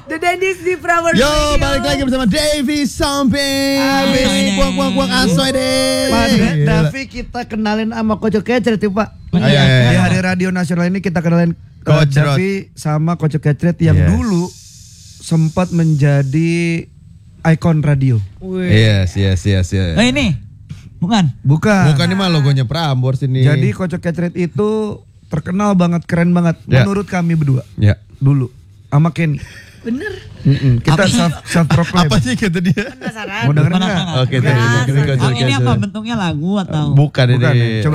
The Dennis di Prambors Yo, Radio. balik lagi bersama Davy Samping. Kuang asoy deh. Pak Davi kita kenalin sama Coach Kecret ya Pak. Iya. Di Hari Radio Nasional ini kita kenalin Coach Davi sama Coach Kecret yang dulu sempat menjadi ikon radio. Yes. Nah ini, bukan? Bukan Bukan ini mah logonya Prambors ini. Jadi Coach Kecret itu terkenal banget, keren banget menurut kami berdua. Ya. Dulu sama Kenny. Bener. Kita self proclaim. Apa sih kata dia? Penasaran. Mau denger Penasaran. enggak? Oke, tadi Ini apa bentuknya lagu atau? Bukan Bukan, ini. coba